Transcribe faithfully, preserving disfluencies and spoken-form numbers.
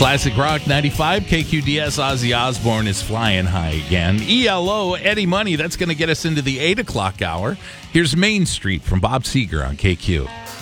Classic Rock ninety-five, K Q D S, Ozzy Osbourne is flying high again. E L O, Eddie Money, that's going to get us into the eight o'clock hour. Here's Main Street from Bob Seger on K Q.